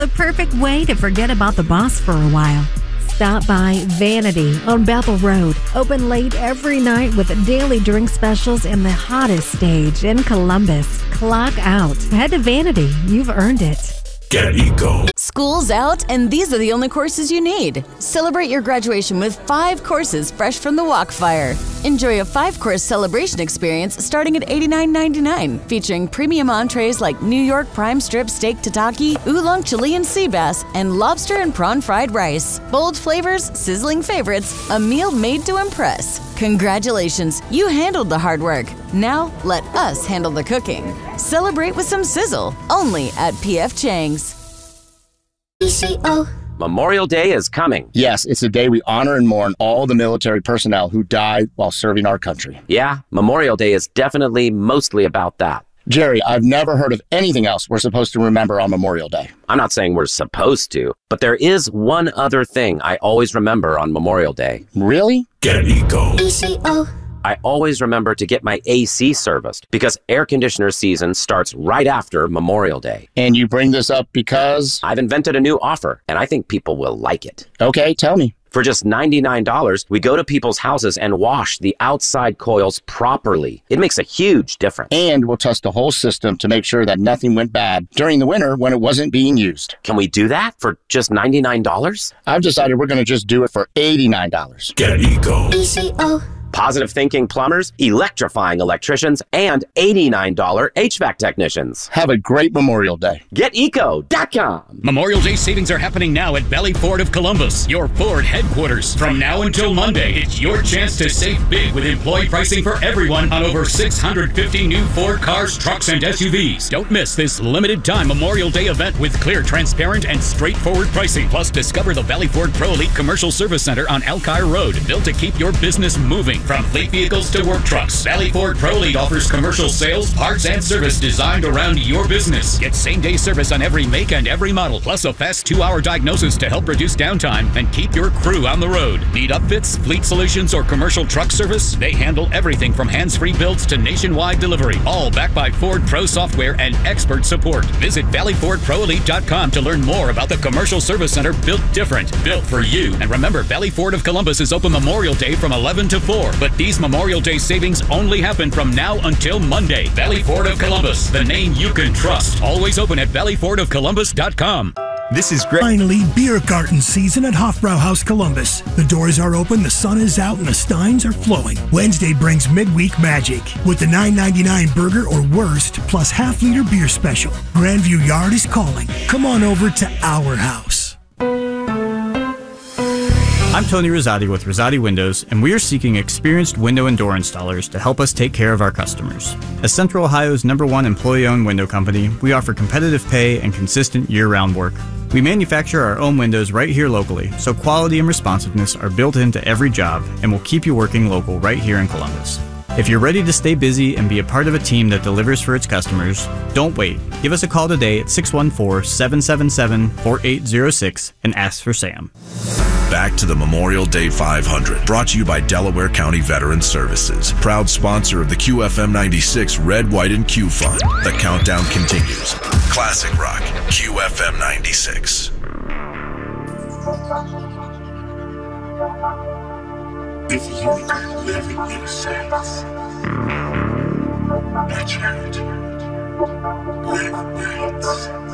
The perfect way to forget about the boss for a while. Stop by Vanity on Bethel Road. Open late every night with daily drink specials in the hottest stage in Columbus. Clock out. Head to Vanity. You've earned it. Get Eco. School's out, and these are the only courses you need. Celebrate your graduation with 5 courses fresh from the Walkfire. Enjoy a 5-course celebration experience starting at $89.99, featuring premium entrees like New York prime strip steak tataki, oolong Chilean sea bass, and lobster and prawn fried rice. Bold flavors, sizzling favorites, a meal made to impress. Congratulations, you handled the hard work. Now, let us handle the cooking. Celebrate with some sizzle, only at P.F. Chang's. Memorial Day is coming. Yes, it's a day we honor and mourn all the military personnel who died while serving our country. Yeah, Memorial Day is definitely mostly about that. Jerry, I've never heard of anything else we're supposed to remember on Memorial Day. I'm not saying we're supposed to, but there is one other thing I always remember on Memorial Day. Really? Get Eco. I always remember to get my AC serviced because air conditioner season starts right after Memorial Day. And you bring this up because? I've invented a new offer, and I think people will like it. Okay, tell me. For just $99, we go to people's houses and wash the outside coils properly. It makes a huge difference. And we'll test the whole system to make sure that nothing went bad during the winter when it wasn't being used. Can we do that for just $99? I've decided we're going to just do it for $89. Get Eco. Positive thinking plumbers, electrifying electricians, and $89 HVAC technicians. Have a great Memorial Day. GetEco.com. Memorial Day savings are happening now at Valley Ford of Columbus, your Ford headquarters. From now until Monday, it's your chance to save big with employee pricing for everyone on over 650 new Ford cars, trucks, and SUVs. Don't miss this limited time Memorial Day event with clear, transparent, and straightforward pricing. Plus, discover the Valley Ford Pro Elite Commercial Service Center on Alkire Road, built to keep your business moving. From fleet vehicles to work trucks, Valley Ford Pro Elite offers commercial sales, parts, and service designed around your business. Get same-day service on every make and every model, plus a fast 2-hour diagnosis to help reduce downtime and keep your crew on the road. Need upfits, fleet solutions, or commercial truck service? They handle everything from hands-free builds to nationwide delivery, all backed by Ford Pro software and expert support. Visit ValleyFordProElite.com to learn more about the commercial service center built different, built for you. And remember, Valley Ford of Columbus is open Memorial Day from 11 to 4, but these Memorial Day savings only happen from now until Monday. Valley Ford of Columbus, the name you can trust. Always open at ValleyFordofColumbus.com. This is great. Finally, beer garden season at Hofbrauhaus Columbus. The doors are open, the sun is out, and the steins are flowing. Wednesday brings midweek magic with the $9.99 burger or worst plus half-liter beer special. Grandview Yard is calling. Come on over to our house. I'm Tony Rosati with Rosati Windows, and we are seeking experienced window and door installers to help us take care of our customers. As Central Ohio's #1 employee-owned window company, we offer competitive pay and consistent year-round work. We manufacture our own windows right here locally, so quality and responsiveness are built into every job, and will keep you working local right here in Columbus. If you're ready to stay busy and be a part of a team that delivers for its customers, don't wait. Give us a call today at 614-777-4806 and ask for Sam. Back to the Memorial Day 500, brought to you by Delaware County Veteran Services, proud sponsor of the QFM 96 Red, White, and Q Fund. The countdown continues. Classic rock, QFM 96. If you live in your sins, that's right. Live with